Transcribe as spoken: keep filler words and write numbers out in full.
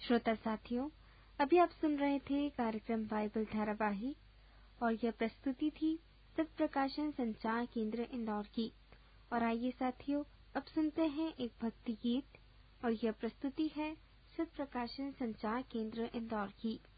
श्रोता साथियों, अभी आप सुन रहे थे कार्यक्रम बाइबल धारावाहिक और यह प्रस्तुति थी सत्य प्रकाशन संचार केंद्र इंदौर की। और आइए साथियों, अब सुनते हैं एक भक्ति गीत और यह प्रस्तुति है सत्य प्रकाशन संचार केंद्र इंदौर की।